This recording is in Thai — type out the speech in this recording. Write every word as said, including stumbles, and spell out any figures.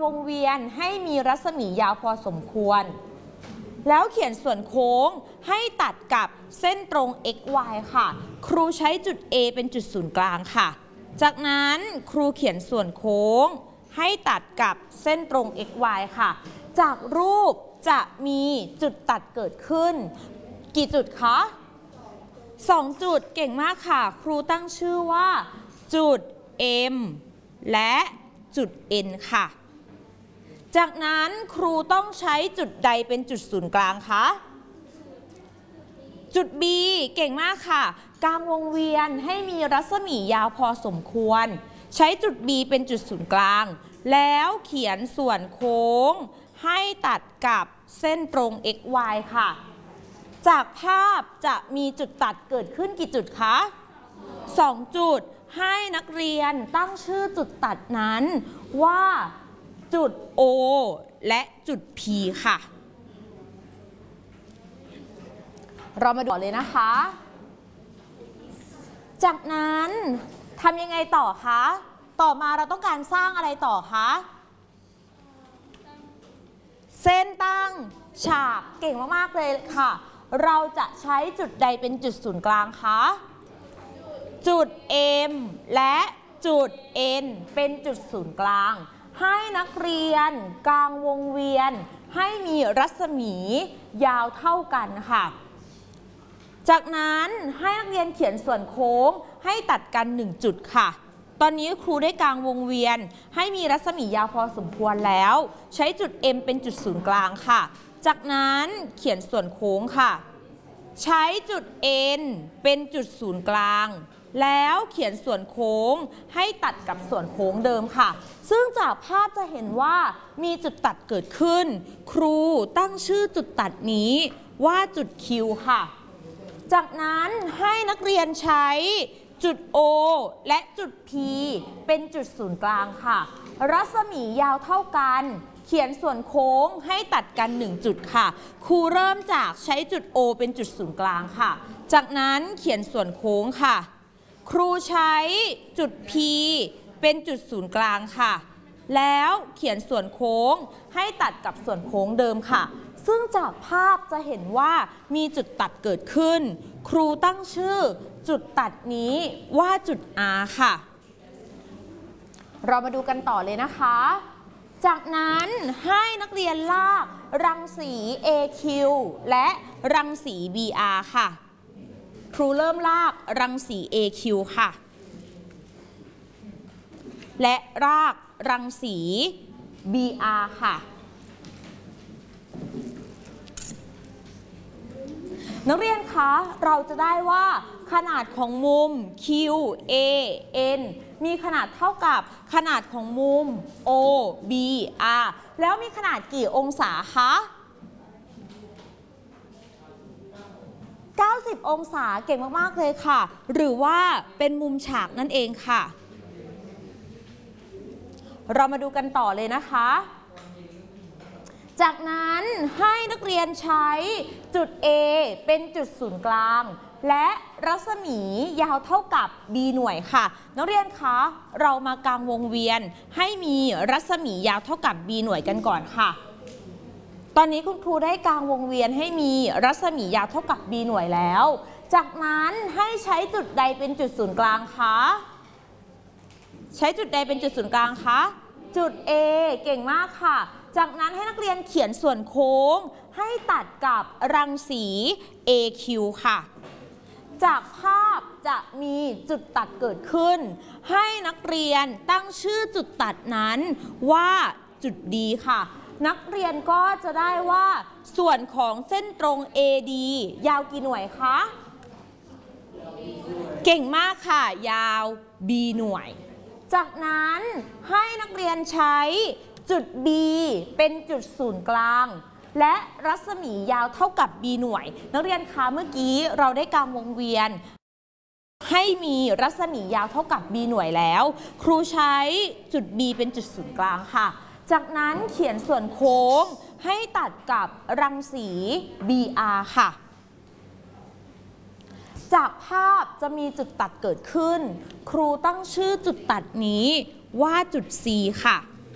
งเวียนให้มีรัศมียาวพอสมควรแล้วเขียนส่วนโค้งให้ตัดกับเส้นตรง x y ค่ะครูใช้จุด A เป็นจุดศูนย์กลางค่ะจากนั้นครูเขียนส่วนโค้งให้ตัดกับเส้นตรง x y ค่ะจากรูปจะมีจุดตัดเกิดขึ้นกี่จุดคะสองจุดเก่งมากค่ะครูตั้งชื่อว่าจุด M และจุด N ค่ะจากนั้นครูต้องใช้จุดใดเป็นจุดศูนย์กลางคะจุด B เก่งมากค่ะกลางวงเวียนให้มีรัศมียาวพอสมควรใช้จุด B เป็นจุดศูนย์กลางแล้วเขียนส่วนโค้งให้ตัดกับเส้นตรง x y ค่ะจากภาพจะมีจุดตัดเกิดขึ้นกี่จุดคะสองจุดให้นักเรียนตั้งชื่อจุดตัดนั้นว่าจุด O และจุด P ค่ะเรามาดูเลยนะคะจากนั้นทำยังไงต่อคะต่อมาเราต้องการสร้างอะไรต่อคะเส้นตั้งฉากเก่งมากๆเลยค่ะเราจะใช้จุดใดเป็นจุดศูนย์กลางคะจุด M และจุด N เป็นจุดศูนย์กลางให้นักเรียนกลางวงเวียนให้มีรัศมียาวเท่ากันค่ะจากนั้นให้นักเรียนเขียนส่วนโค้งให้ตัดกันหนึ่งจุดค่ะตอนนี้ครูได้กลางวงเวียนให้มีรัศมียาวพอสมควรแล้วใช้จุด M เป็นจุดศูนย์กลางค่ะจากนั้นเขียนส่วนโค้งค่ะใช้จุด N เป็นจุดศูนย์กลางแล้วเขียนส่วนโค้งให้ตัดกับส่วนโค้งเดิมค่ะซึ่งจากภาพจะเห็นว่ามีจุดตัดเกิดขึ้นครูตั้งชื่อจุดตัดนี้ว่าจุด Q ค่ะจากนั้นให้นักเรียนใช้จุด O และจุด P เป็นจุดศูนย์กลางค่ะรัศมียาวเท่ากันเขียนส่วนโค้งให้ตัดกันหนึ่งจุดค่ะครูเริ่มจากใช้จุด O เป็นจุดศูนย์กลางค่ะจากนั้นเขียนส่วนโค้งค่ะครูใช้จุด P เป็นจุดศูนย์กลางค่ะแล้วเขียนส่วนโค้งให้ตัดกับส่วนโค้งเดิมค่ะซึ่งจากภาพจะเห็นว่ามีจุดตัดเกิดขึ้นครูตั้งชื่อจุดตัดนี้ว่าจุด R ค่ะเรามาดูกันต่อเลยนะคะจากนั้นให้นักเรียนลากรังสี เอ คิว และรังสี บี อาร์ ค่ะครูเริ่มลากรังสี เอ คิว ค่ะและลากรังสี บี อาร์ ค่ะนักเรียนคะเราจะได้ว่าขนาดของมุม Q A N มีขนาดเท่ากับขนาดของมุม O B R แล้วมีขนาดกี่องศาคะเก้าสิบองศาเก่งมากๆเลยค่ะหรือว่าเป็นมุมฉากนั่นเองค่ะเรามาดูกันต่อเลยนะคะจากนั้นให้นักเรียนใช้จุด A เป็นจุดศูนย์กลางและรัศมียาวเท่ากับ B หน่วยค่ะนักเรียนคะเรามากางวงเวียนให้มีรัศมียาวเท่ากับ B หน่วยกันก่อนค่ะตอนนี้คุณครูได้กางวงเวียนให้มีรัศมียาวเท่ากับ B หน่วยแล้วจากนั้นให้ใช้จุดใดเป็นจุดศูนย์กลางคะใช้จุดใดเป็นจุดศูนย์กลางคะจุด A เก่งมากค่ะจากนั้นให้นักเรียนเขียนส่วนโค้งให้ตัดกับรังสี เอ คิว ค่ะจากภาพจะมีจุดตัดเกิดขึ้นให้นักเรียนตั้งชื่อจุดตัดนั้นว่าจุด D ค่ะนักเรียนก็จะได้ว่าส่วนของเส้นตรง เอ ดี ยาวกี่หน่วยคะเก่งมากค่ะยาว B หน่วยจากนั้นให้นักเรียนใช้จุด B เป็นจุดศูนย์กลางและรัศมียาวเท่ากับ B หน่วยนักเรียนคะเมื่อกี้เราได้กางวงเวียนให้มีรัศมียาวเท่ากับ B หน่วยแล้วครูใช้จุด B เป็นจุดศูนย์กลางค่ะจากนั้นเขียนส่วนโค้งให้ตัดกับรังสี บี อาร์ ค่ะจากภาพจะมีจุดตัดเกิดขึ้นครูตั้งชื่อจุดตัดนี้ว่าจุด C ค่ะ